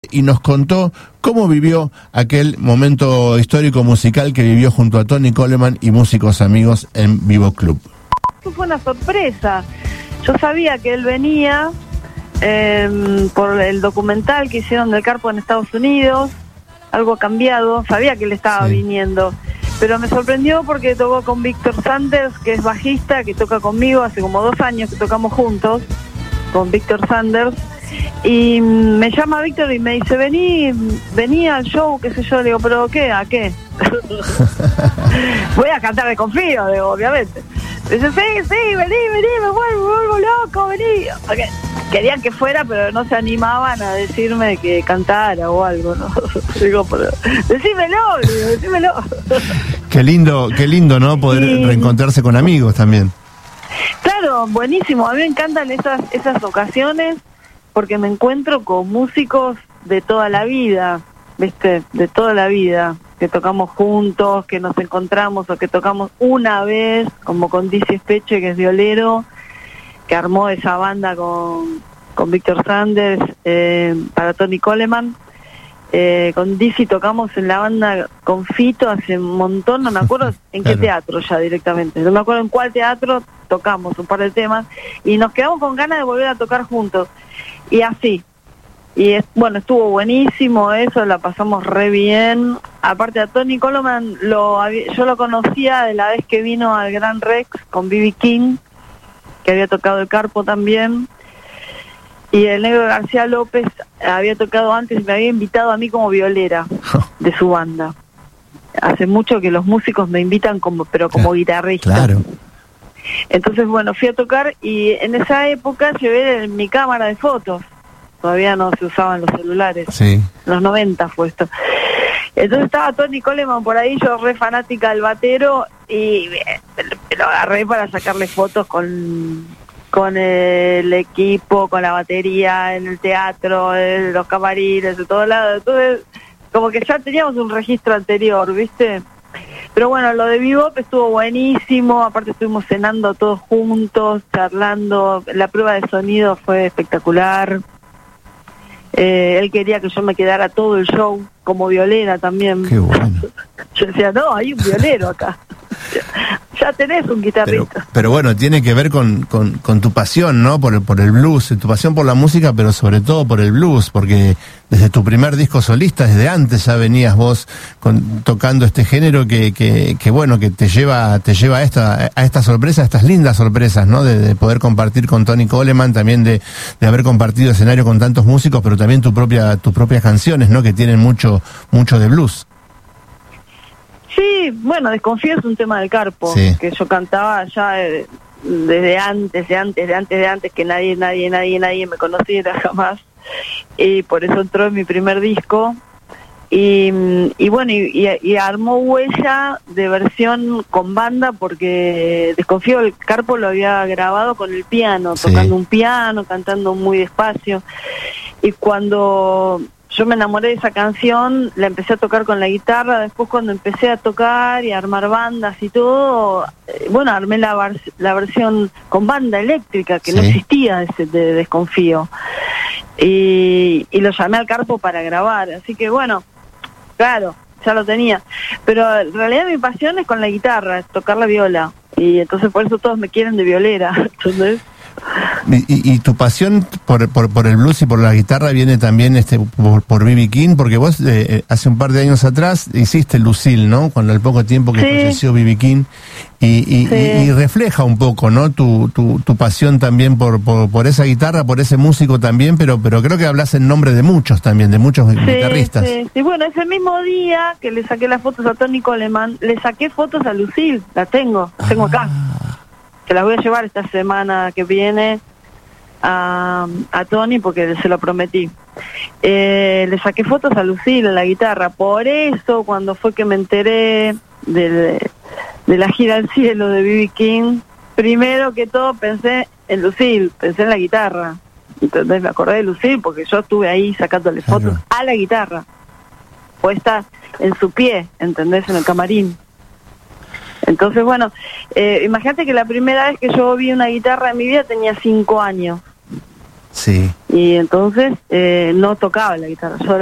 y nos contó cómo vivió aquel momento histórico musical que vivió junto a Tony Coleman y músicos amigos en Vivo Club. Fue una sorpresa. Yo sabía que él venía por el documental que hicieron del Carpo en Estados Unidos. Algo ha cambiado, sabía que él estaba viniendo, pero me sorprendió porque tocó con Víctor Sanders, que es bajista, que toca conmigo hace como 2 años que tocamos juntos con Víctor Sanders. Y me llama Víctor y me dice, vení al show, qué sé yo. Le digo, ¿pero qué? ¿A qué? Voy a cantar de Confío, digo, obviamente. Me dice, sí, vení, me vuelvo loco, vení. Okay. Querían que fuera, pero no se animaban a decirme que cantara o algo, ¿no? Digo, pero decímelo. Qué lindo, ¿no? Poder reencontrarse con amigos también. Claro, buenísimo. A mí me encantan esas ocasiones, porque me encuentro con músicos de toda la vida, ¿viste? De toda la vida, que tocamos juntos, que nos encontramos o que tocamos una vez, como con Dizzy Speche, que es violero, que armó esa banda con Víctor Sanders, para Tony Coleman. Con Dizzy tocamos en la banda con Fito hace un montón, no me acuerdo en qué teatro ya directamente, no me acuerdo en cuál teatro tocamos un par de temas, y nos quedamos con ganas de volver a tocar juntos. Y así, bueno, estuvo buenísimo eso, la pasamos re bien. Aparte a Tony Coleman, yo lo conocía de la vez que vino al Gran Rex con B.B. King, que había tocado el Carpo también, y el Negro García López había tocado antes y me había invitado a mí como violera de su banda. Hace mucho que los músicos me invitan como guitarrista. Claro. Entonces, bueno, fui a tocar y en esa época llevé mi cámara de fotos. Todavía no se usaban los celulares. Sí. En los 90 fue esto. Entonces estaba Tony Coleman por ahí, yo re fanática del batero, y me lo agarré para sacarle fotos con el equipo, con la batería, en el teatro, en los camarines, de todos lados. Entonces, como que ya teníamos un registro anterior, ¿viste? Pero bueno, lo de Bebop estuvo buenísimo, aparte estuvimos cenando todos juntos, charlando, la prueba de sonido fue espectacular. Él quería que yo me quedara todo el show como violera también. Qué bueno. Yo decía, no, hay un violero acá. Ya tenés un guitarrista. Pero bueno, tiene que ver con tu pasión, ¿no? Por el blues, tu pasión por la música, pero sobre todo por el blues, porque desde tu primer disco solista, desde antes ya venías vos tocando este género que bueno, que te lleva a esta sorpresa, a estas lindas sorpresas, ¿no? De poder compartir con Tony Coleman, también de haber compartido escenario con tantos músicos, pero también tus propias canciones, ¿no? Que tienen mucho de blues. Sí, bueno, Desconfío es un tema del Carpo, que yo cantaba ya desde antes, que nadie me conociera jamás, y por eso entró en mi primer disco, y bueno, y armó huella de versión con banda, porque Desconfío el Carpo lo había grabado con el piano, tocando un piano, cantando muy despacio, y cuando yo me enamoré de esa canción, la empecé a tocar con la guitarra. Después, cuando empecé a tocar y a armar bandas y todo, bueno, armé la versión con banda eléctrica, que no existía de Desconfío, y lo llamé al Carpo para grabar. Así que bueno, claro, ya lo tenía, pero en realidad mi pasión es con la guitarra, es tocar la viola, y entonces por eso todos me quieren de violera. ¿Entendés? Y tu pasión por el blues y por la guitarra viene también por B.B. King, porque vos hace un par de años atrás hiciste Lucille, ¿no? Con el poco tiempo que falleció B.B. King, y refleja un poco, ¿no? Tu pasión también por esa guitarra, por ese músico también, pero creo que hablas en nombre de muchos también, de muchos guitarristas. Sí, bueno, ese mismo día que le saqué las fotos a Tony Coleman, le saqué fotos a Lucille, las tengo acá. Que las voy a llevar esta semana que viene a Tony, porque se lo prometí. Le saqué fotos a Lucille en la guitarra. Por eso, cuando fue que me enteré de la gira al cielo de B.B. King, primero que todo pensé en Lucille, pensé en la guitarra. Entonces me acordé de Lucille porque yo estuve ahí sacándole fotos a la guitarra, puesta en su pie, ¿entendés? En el camarín. Entonces, bueno, imagínate que la primera vez que yo vi una guitarra en mi vida tenía 5 años. Sí. Y entonces no tocaba la guitarra, yo